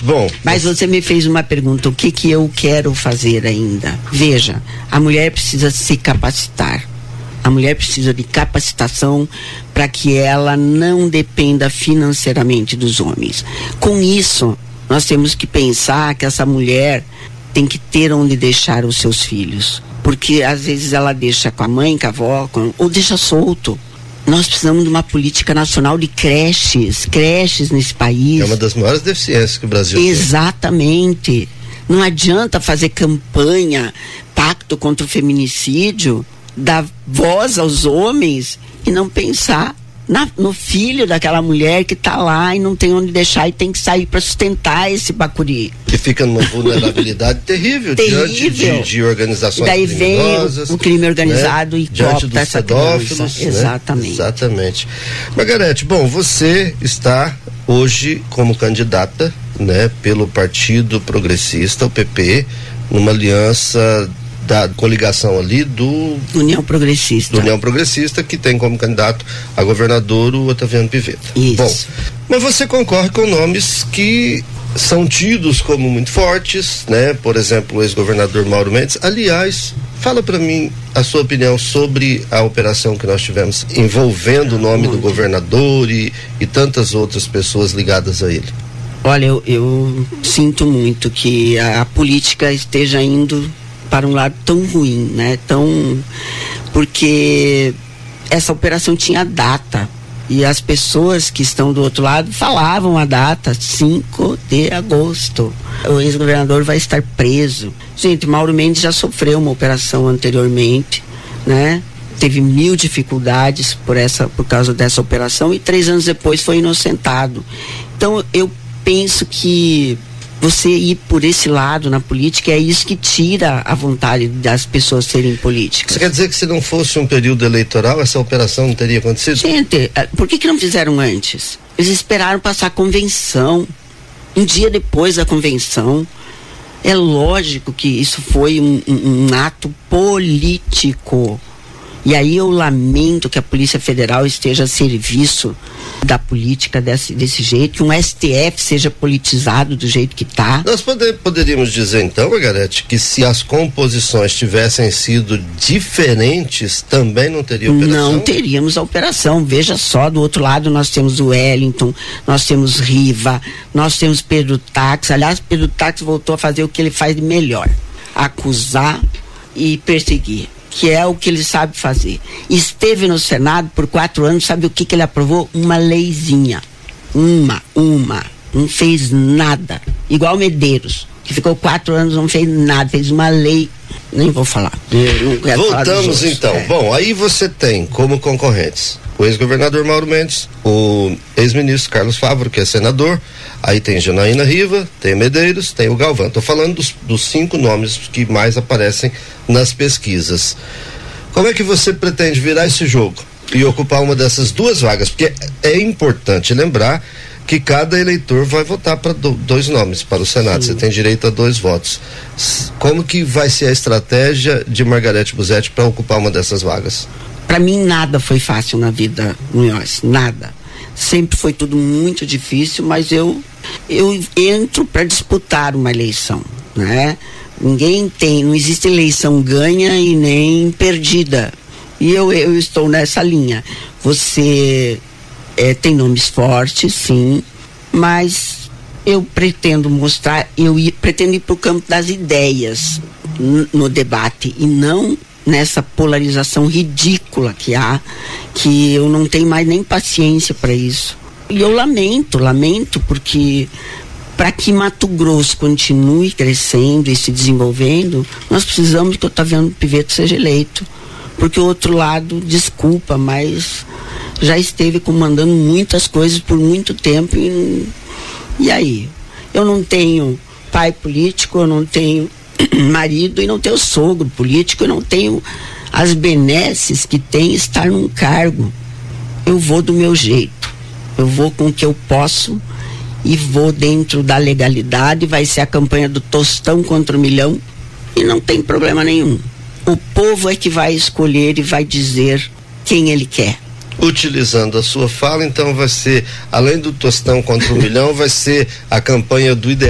Margarete, bom... Mas você me fez uma pergunta, o que eu quero fazer ainda? Veja, a mulher precisa se capacitar. A mulher precisa de capacitação para que ela não dependa financeiramente dos homens. Com isso, nós temos que pensar que essa mulher tem que ter onde deixar os seus filhos. Porque às vezes ela deixa com a mãe, com a avó, ou deixa solto. Nós precisamos de uma política nacional de creches nesse país. É uma das maiores deficiências que o Brasil tem. Exatamente. Não adianta fazer campanha, pacto contra o feminicídio, dar voz aos homens e não pensar no filho daquela mulher que está lá e não tem onde deixar e tem que sair para sustentar esse bacuri. Que fica numa vulnerabilidade terrível diante de organizações criminosas. Vem o crime organizado, né? E diante dos pedófilos, né? Exatamente. Exatamente. Margarete, bom, você está hoje como candidata, né, pelo Partido Progressista, o PP, numa aliança da coligação ali do União Progressista, que tem como candidato a governador o Otaviano Pivetta. Isso. Bom, mas você concorre com nomes que são tidos como muito fortes, né? Por exemplo, o ex-governador Mauro Mendes. Aliás, fala para mim a sua opinião sobre a operação que nós tivemos envolvendo o nome do governador e tantas outras pessoas ligadas a ele. Olha, eu sinto muito que a política esteja indo para um lado tão ruim, né? Porque essa operação tinha data e as pessoas que estão do outro lado falavam a data, 5 de agosto. O ex-governador vai estar preso. Gente, Mauro Mendes já sofreu uma operação anteriormente, né? Teve 1000 dificuldades por causa dessa operação e 3 anos depois foi inocentado. Então eu penso que você ir por esse lado na política é isso que tira a vontade das pessoas serem políticas. Você quer dizer que se não fosse um período eleitoral, essa operação não teria acontecido? Gente, por que não fizeram antes? Eles esperaram passar a convenção. Um dia depois da convenção. É lógico que isso foi um ato político. E aí eu lamento que a Polícia Federal esteja a serviço da política desse jeito, que um STF seja politizado do jeito que está. Nós poderíamos dizer então, Margarete, que se as composições tivessem sido diferentes, também não teria operação? Não teríamos a operação. Veja só, do outro lado nós temos o Wellington, nós temos Riva, nós temos Pedro Táxi. Aliás, Pedro Táxi voltou a fazer o que ele faz de melhor: acusar e perseguir, que é o que ele sabe fazer. Esteve no Senado por 4 anos, sabe o que ele aprovou? Uma leizinha. Não fez nada. Igual Medeiros, que ficou 4 anos, não fez nada, fez uma lei. Nem vou falar. Voltamos então. Bom, aí você tem como concorrentes o ex-governador Mauro Mendes, o ex-ministro Carlos Fávaro, que é senador, aí tem Janaína Riva, tem Medeiros, tem o Galvão. Estou falando dos 5 nomes que mais aparecem nas pesquisas. Como é que você pretende virar esse jogo e ocupar uma dessas 2 vagas? Porque é importante lembrar que cada eleitor vai votar para 2 nomes para o Senado. Sim. Você tem direito a 2 votos. Como que vai ser a estratégia de Margarete Busetti para ocupar uma dessas vagas? Para mim nada foi fácil na vida, Munhoz, nada. Sempre foi tudo muito difícil, mas eu entro para disputar uma eleição, né? Não existe eleição ganha e nem perdida. E eu estou nessa linha. Você tem nomes fortes, sim, mas eu pretendo pretendo ir para o campo das ideias no debate e não nessa polarização ridícula que há, que eu não tenho mais nem paciência para isso. E eu lamento, porque para que Mato Grosso continue crescendo e se desenvolvendo, nós precisamos que o Otaviano Pivetta seja eleito. Porque o outro lado, desculpa, mas já esteve comandando muitas coisas por muito tempo e aí? Eu não tenho pai político, eu não tenho marido e não tenho sogro político, eu não tenho as benesses que tem estar num cargo. Eu vou do meu jeito, eu vou com o que eu posso e vou dentro da legalidade. Vai ser a campanha do Tostão contra o Milhão e não tem problema nenhum. O povo é que vai escolher e vai dizer quem ele quer. Utilizando a sua fala, então vai ser, além do Tostão contra o Milhão, vai ser a campanha do ideal.